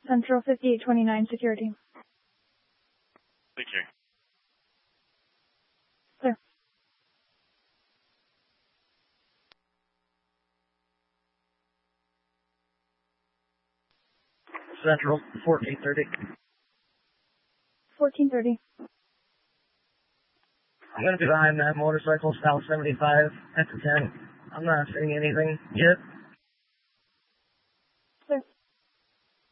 Central 5829 security. Thank you. Clear. Central 1430. 1430. I'm going to be behind that motorcycle, South 75 at the 10. I'm not seeing anything yet.